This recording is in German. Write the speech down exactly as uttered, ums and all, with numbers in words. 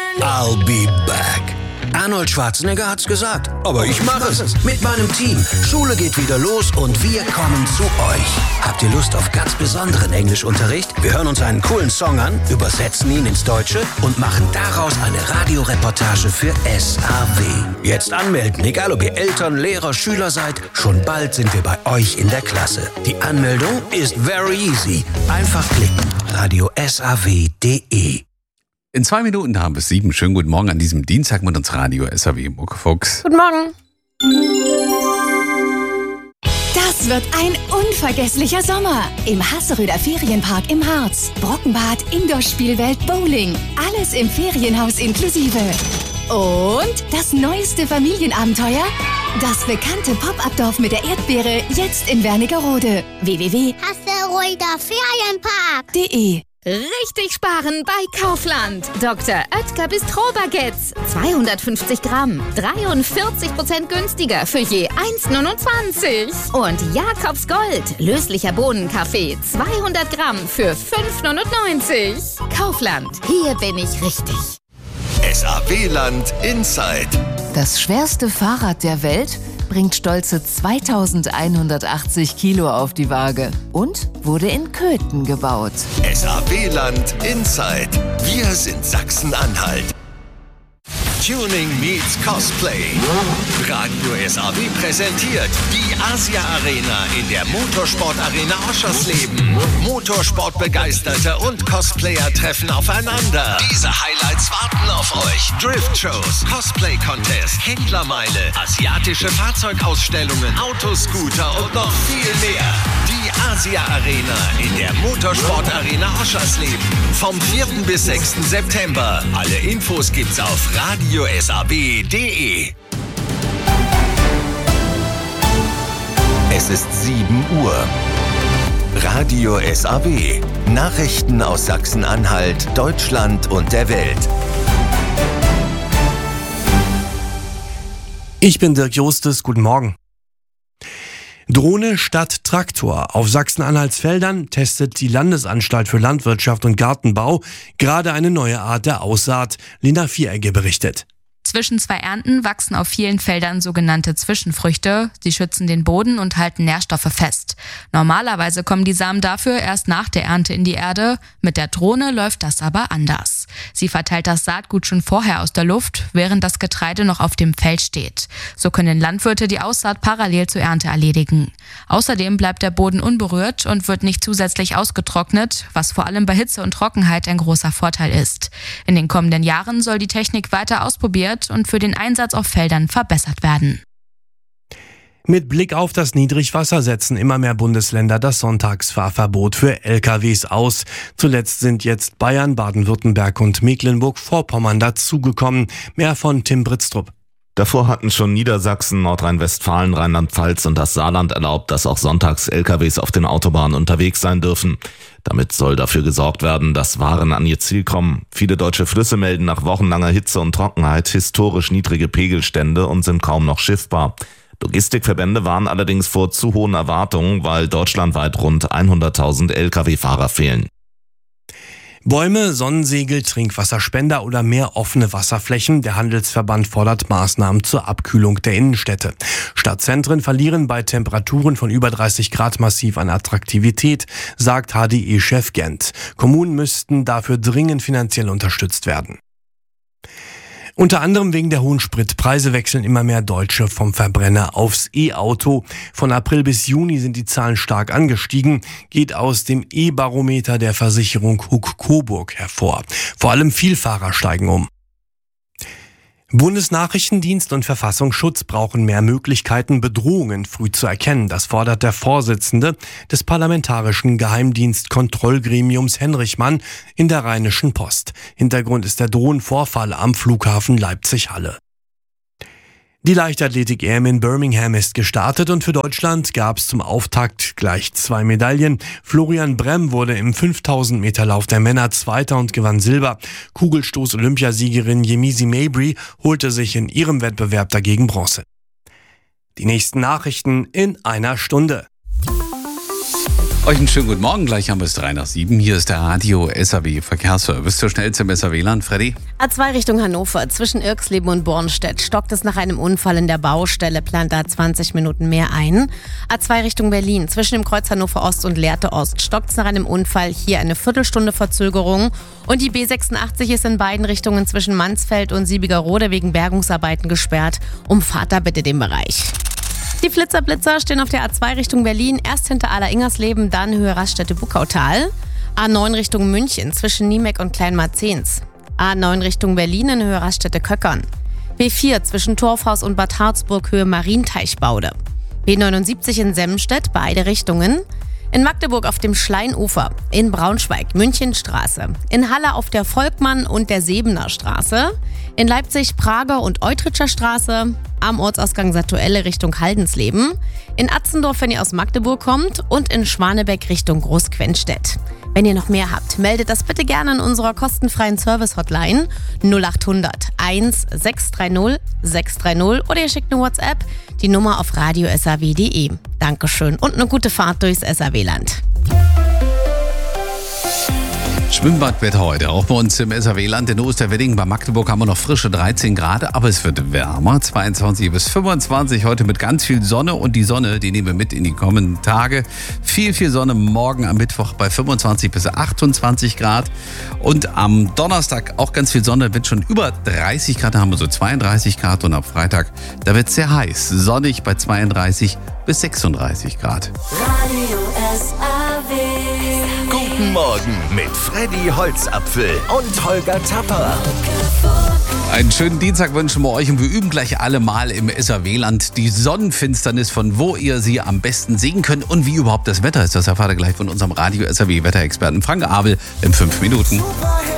I'll be back. Arnold Schwarzenegger hat's gesagt, aber ich mache es. Mit meinem Team. Schule geht wieder los und wir kommen zu euch. Habt ihr Lust auf ganz besonderen Englischunterricht? Wir hören uns einen coolen Song an, übersetzen ihn ins Deutsche und machen daraus eine Radioreportage für S A W. Jetzt anmelden, egal ob ihr Eltern, Lehrer, Schüler seid. Schon bald sind wir bei euch in der Klasse. Die Anmeldung ist very easy. Einfach klicken. radio S A W punkt de. In zwei Minuten haben wir es sieben. Schönen guten Morgen an diesem Dienstag mit uns Radio S A W Muckefuchs. Guten Morgen. Das wird ein unvergesslicher Sommer im Hasseröder Ferienpark im Harz. Brockenbad, Indoor-Spielwelt, Bowling. Alles im Ferienhaus inklusive. Und das neueste Familienabenteuer? Das bekannte Pop-Up-Dorf mit der Erdbeere jetzt in Wernigerode. w w w punkt hasseröder ferienpark punkt de. Richtig sparen bei Kaufland. Doktor Oetker Bistro-Baguettes. zweihundertfünfzig Gramm. dreiundvierzig Prozent günstiger für je eins Komma neunundzwanzig. Und Jakobs Gold. Löslicher Bohnenkaffee. zweihundert Gramm für fünf Komma neunundneunzig. Kaufland. Hier bin ich richtig. S A W-Land Inside. Das schwerste Fahrrad der Welt bringt stolze zweitausendeinhundertachtzig Kilo auf die Waage und wurde in Köthen gebaut. S A W-Land Inside. Wir sind Sachsen-Anhalt. Tuning meets Cosplay. Radio S A W präsentiert die Asia Arena in der Motorsport Arena Oschersleben. Motorsportbegeisterte und Cosplayer treffen aufeinander. Diese Highlights warten auf euch. Drift-Shows, Cosplay-Contest, Händlermeile, asiatische Fahrzeugausstellungen, Autoscooter und noch viel mehr. Die Asia Arena in der Motorsport Arena Oschersleben. Vom vierten bis sechsten September. Alle Infos gibt's auf radio S A W punkt de. Es ist sieben Uhr. Radio S A W. Nachrichten aus Sachsen-Anhalt, Deutschland und der Welt. Ich bin Dirk Jostes, guten Morgen. Drohne statt Traktor. Auf Sachsen-Anhalts Feldern testet die Landesanstalt für Landwirtschaft und Gartenbau gerade eine neue Art der Aussaat. Lena Vieregge berichtet. Zwischen zwei Ernten wachsen auf vielen Feldern sogenannte Zwischenfrüchte. Sie schützen den Boden und halten Nährstoffe fest. Normalerweise kommen die Samen dafür erst nach der Ernte in die Erde. Mit der Drohne läuft das aber anders. Sie verteilt das Saatgut schon vorher aus der Luft, während das Getreide noch auf dem Feld steht. So können Landwirte die Aussaat parallel zur Ernte erledigen. Außerdem bleibt der Boden unberührt und wird nicht zusätzlich ausgetrocknet, was vor allem bei Hitze und Trockenheit ein großer Vorteil ist. In den kommenden Jahren soll die Technik weiter ausprobiert und für den Einsatz auf Feldern verbessert werden. Mit Blick auf das Niedrigwasser setzen immer mehr Bundesländer das Sonntagsfahrverbot für L K Ws aus. Zuletzt sind jetzt Bayern, Baden-Württemberg und Mecklenburg-Vorpommern dazugekommen. Mehr von Tim Britztrup. Davor hatten schon Niedersachsen, Nordrhein-Westfalen, Rheinland-Pfalz und das Saarland erlaubt, dass auch sonntags L K Ws auf den Autobahnen unterwegs sein dürfen. Damit soll dafür gesorgt werden, dass Waren an ihr Ziel kommen. Viele deutsche Flüsse melden nach wochenlanger Hitze und Trockenheit historisch niedrige Pegelstände und sind kaum noch schiffbar. Logistikverbände waren allerdings vor zu hohen Erwartungen, weil deutschlandweit rund hunderttausend L K W-Fahrer fehlen. Bäume, Sonnensegel, Trinkwasserspender oder mehr offene Wasserflächen. Der Handelsverband fordert Maßnahmen zur Abkühlung der Innenstädte. Stadtzentren verlieren bei Temperaturen von über dreißig Grad massiv an Attraktivität, sagt H D E-Chef Gent. Kommunen müssten dafür dringend finanziell unterstützt werden. Unter anderem wegen der hohen Spritpreise wechseln immer mehr Deutsche vom Verbrenner aufs E-Auto. Von April bis Juni sind die Zahlen stark angestiegen, geht aus dem E-Barometer der Versicherung Huck-Coburg hervor. Vor allem Vielfahrer steigen um. Bundesnachrichtendienst und Verfassungsschutz brauchen mehr Möglichkeiten, Bedrohungen früh zu erkennen. Das fordert der Vorsitzende des Parlamentarischen Geheimdienstkontrollgremiums Henrich Mann in der Rheinischen Post. Hintergrund ist der Drohnenvorfall am Flughafen Leipzig-Halle. Die Leichtathletik-E M in Birmingham ist gestartet und für Deutschland gab es zum Auftakt gleich zwei Medaillen. Florian Bremm wurde im fünftausend Meter Lauf der Männer Zweiter und gewann Silber. Kugelstoß-Olympiasiegerin Yemisi Mabry holte sich in ihrem Wettbewerb dagegen Bronze. Die nächsten Nachrichten in einer Stunde. Euch einen schönen guten Morgen, gleich haben wir es drei nach sieben. Hier ist der Radio S A W Verkehrsservice zur schnellste im S A W-Land. Freddy? A zwei Richtung Hannover, zwischen Irxleben und Bornstedt stockt es nach einem Unfall in der Baustelle, plant da zwanzig Minuten mehr ein. A zwei Richtung Berlin, zwischen dem Kreuz Hannover Ost und Lehrte Ost stockt es nach einem Unfall, hier eine Viertelstunde Verzögerung. Und die B sechsundachtzig ist in beiden Richtungen zwischen Mansfeld und Siebigerode wegen Bergungsarbeiten gesperrt. Umfahrt da bitte den Bereich. Die Flitzer-Blitzer stehen auf der A zwei Richtung Berlin, erst hinter Aller-Ingersleben, dann Höhe Raststätte-Buckautal. A neun Richtung München, zwischen Niemek und Kleinmarzens. A neun Richtung Berlin in Höhe Raststätte-Köckern. B vier zwischen Torfhaus und Bad Harzburg, Höhe Marienteichbaude. B neunundsiebzig in Semstedt, beide Richtungen. In Magdeburg auf dem Schleinufer, in Braunschweig, Münchenstraße, in Halle auf der Volkmann- und der Sebener Straße, in Leipzig, Prager und Eutritscher Straße, am Ortsausgang Satuelle Richtung Haldensleben, in Atzendorf, wenn ihr aus Magdeburg kommt, und in Schwanebeck Richtung Großquenstedt. Wenn ihr noch mehr habt, meldet das bitte gerne in unserer kostenfreien Service-Hotline null acht hundert eins sechs drei null sechs drei null oder ihr schickt eine WhatsApp, die Nummer auf radio s a w punkt d e. Dankeschön und eine gute Fahrt durchs S A W-Land. Schwimmbadwetter heute, auch bei uns im S A W-Land. In Osterwedding bei Magdeburg haben wir noch frische dreizehn Grad, aber es wird wärmer, zweiundzwanzig bis fünfundzwanzig. Heute mit ganz viel Sonne und die Sonne, die nehmen wir mit in die kommenden Tage. Viel, viel Sonne morgen am Mittwoch bei fünfundzwanzig bis achtundzwanzig Grad. Und am Donnerstag auch ganz viel Sonne, wird schon über dreißig Grad, da haben wir so zweiunddreißig Grad. Und am Freitag, da wird es sehr heiß, sonnig bei zweiunddreißig bis sechsunddreißig Grad. Radio S A W. Guten Morgen mit Freddy Holzapfel und Holger Tapper. Einen schönen Dienstag wünschen wir euch und wir üben gleich alle mal im S A W-Land die Sonnenfinsternis, von wo ihr sie am besten sehen könnt und wie überhaupt das Wetter ist. Das erfahrt ihr gleich von unserem Radio S A W-Wetterexperten Frank Abel in fünf Minuten. Superheld.